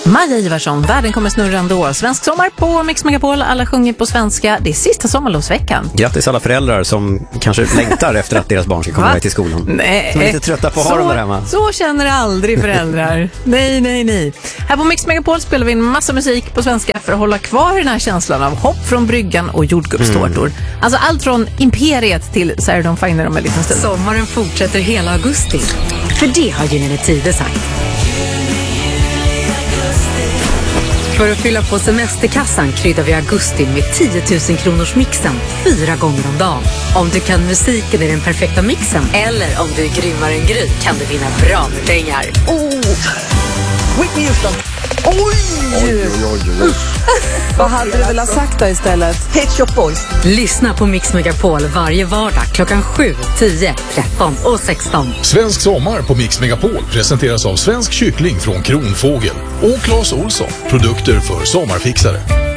Maja Ivarsson, världen kommer snurra ändå. Svensk sommar på Mix Megapol, alla sjunger på svenska. Det är sista sommarlovsveckan. Grattis alla föräldrar som kanske längtar efter att deras barn ska komma iväg till skolan. Nej. Som är lite trötta på att ha dem där hemma. Så känner aldrig föräldrar. Nej. Här på Mix Megapol spelar vi en massa musik på svenska för att hålla kvar den här känslan av hopp från bryggan och jordgubbstårtor. Alltså allt från Imperiet till Saturday Night Fever om en liten stund. Sommaren fortsätter hela augusti. För det har Gyllene Tider sagt. För att fylla på semesterkassan kryddar vi augusti med 10 000 kronors mixen 4 gånger om dagen. Om du kan musiken i den perfekta mixen eller om du är grymmare än Gry kan du vinna bra med pengar. Whitney Houston. Oj. Vad hade du velat sagt då istället? Pet Shop Boys. Lyssna på Mix Megapol varje vardag klockan 7, 10, 13 och 16. Svensk sommar på Mix Megapol presenteras av Svensk kyckling från Kronfågel och Claes Olsson, produkter för sommarfixare.